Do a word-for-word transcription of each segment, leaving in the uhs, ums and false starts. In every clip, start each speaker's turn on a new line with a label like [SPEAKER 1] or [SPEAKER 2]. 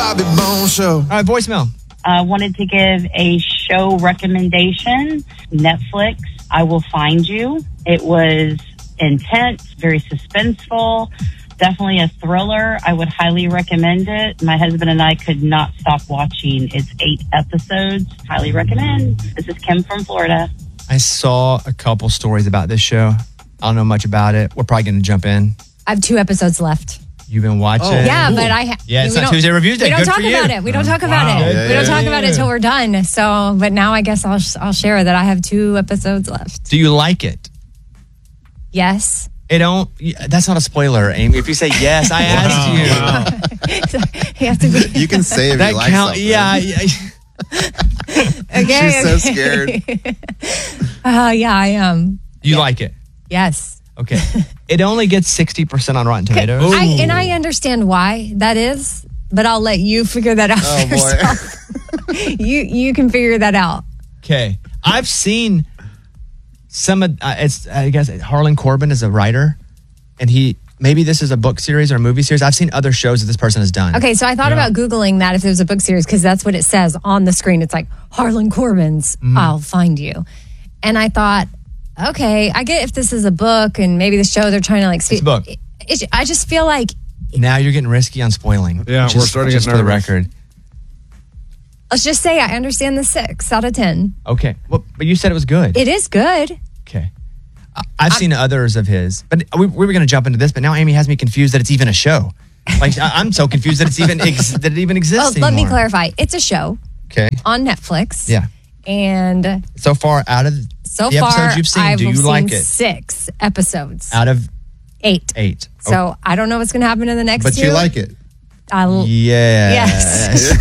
[SPEAKER 1] Bobby Bones Show.
[SPEAKER 2] All right, voicemail.
[SPEAKER 3] I uh, wanted to give a show recommendation. Netflix, I Will Find You. It was intense, very suspenseful, definitely a thriller. I would highly recommend it. My husband and I could not stop watching. It's eight episodes. Highly recommend. This is Kim from Florida.
[SPEAKER 2] I saw a couple stories about this show. I don't know much about it. We're probably going to jump in.
[SPEAKER 4] I have two episodes left.
[SPEAKER 2] You've been watching?
[SPEAKER 4] Oh, yeah, but I... Ha-
[SPEAKER 2] yeah, it's not Tuesday Reviews Day.
[SPEAKER 4] We don't
[SPEAKER 2] Good
[SPEAKER 4] talk
[SPEAKER 2] for you.
[SPEAKER 4] about it. We don't talk
[SPEAKER 2] wow.
[SPEAKER 4] about it.
[SPEAKER 2] Yeah,
[SPEAKER 4] we don't
[SPEAKER 2] yeah,
[SPEAKER 4] talk
[SPEAKER 2] yeah,
[SPEAKER 4] about
[SPEAKER 2] yeah.
[SPEAKER 4] it until we're done. So, but now I guess I'll I'll share that I have two episodes left.
[SPEAKER 2] Do you like it?
[SPEAKER 4] Yes.
[SPEAKER 2] It don't. That's not a spoiler, Amy. If you say yes, I asked you.
[SPEAKER 4] You have to be.
[SPEAKER 5] You can say if
[SPEAKER 2] that
[SPEAKER 5] you like
[SPEAKER 2] count,
[SPEAKER 5] something.
[SPEAKER 2] Yeah. yeah.
[SPEAKER 4] Okay.
[SPEAKER 5] She's so scared.
[SPEAKER 4] uh, yeah, I am.
[SPEAKER 2] You
[SPEAKER 4] yeah.
[SPEAKER 2] like it?
[SPEAKER 4] Yes.
[SPEAKER 2] Okay. It only gets sixty percent on Rotten Tomatoes.
[SPEAKER 4] I, and I understand why that is, but I'll let you figure that out
[SPEAKER 5] Oh,
[SPEAKER 4] for yourself. you you can figure that out.
[SPEAKER 2] Okay. I've seen some of, uh, it's, I guess, Harlan Coben is a writer, and he, maybe this is a book series or a movie series. I've seen other shows that this person has done.
[SPEAKER 4] Okay, so I thought
[SPEAKER 2] Yeah.
[SPEAKER 4] about Googling that if it was a book series, because that's what it says on the screen. It's like, Harlan Coben's
[SPEAKER 2] Mm-hmm.
[SPEAKER 4] I'll Find You. And I thought, okay, I get if this is a book and maybe the show they're trying to like speak.
[SPEAKER 2] It's a book.
[SPEAKER 4] It, it, I just feel like,
[SPEAKER 2] Now you're getting risky on spoiling.
[SPEAKER 6] Yeah, we're
[SPEAKER 2] Just-
[SPEAKER 6] starting to
[SPEAKER 2] just
[SPEAKER 6] get
[SPEAKER 2] for the
[SPEAKER 6] nervous.
[SPEAKER 2] record.
[SPEAKER 4] let's just say I understand the six out of ten.
[SPEAKER 2] Okay. Well, but you said it was good.
[SPEAKER 4] It is good.
[SPEAKER 2] Okay. I- I've seen others of his, but we, we were going to jump into this, but now Amy has me confused that it's even a show. Like I- I'm so confused that it's even ex- that it even exists
[SPEAKER 4] Well, let me
[SPEAKER 2] anymore.
[SPEAKER 4] clarify. It's a show
[SPEAKER 2] Okay.
[SPEAKER 4] on Netflix.
[SPEAKER 2] Yeah.
[SPEAKER 4] And
[SPEAKER 2] So far, out of
[SPEAKER 4] so
[SPEAKER 2] the
[SPEAKER 4] far,
[SPEAKER 2] episodes you've seen,
[SPEAKER 4] I've
[SPEAKER 2] do you
[SPEAKER 4] seen
[SPEAKER 2] like it?
[SPEAKER 4] six episodes.
[SPEAKER 2] Out of
[SPEAKER 4] Eight.
[SPEAKER 2] eight.
[SPEAKER 4] So I don't know what's going to happen in the next
[SPEAKER 5] But
[SPEAKER 4] two.
[SPEAKER 5] you like it.
[SPEAKER 4] I'll,
[SPEAKER 2] Yeah.
[SPEAKER 4] Yes.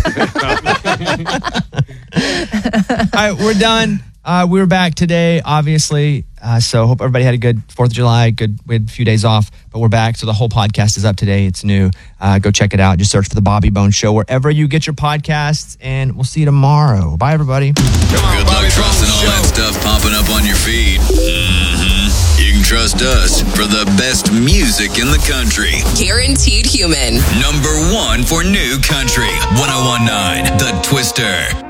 [SPEAKER 2] All right, we're done. Uh, we're back today, obviously. Uh, so hope everybody had a good fourth of July. Good, we had a few days off, but we're back. So the whole podcast is up today. It's new. Uh, go check it out. Just search for the Bobby Bones Show wherever you get your podcasts, and we'll see you tomorrow. Bye, everybody.
[SPEAKER 7] Good luck trusting all that stuff popping up on your feed. Mm-hmm. You can trust us for the best music in the country.
[SPEAKER 8] Guaranteed Human.
[SPEAKER 7] Number one for new country. ten nineteen The Twister.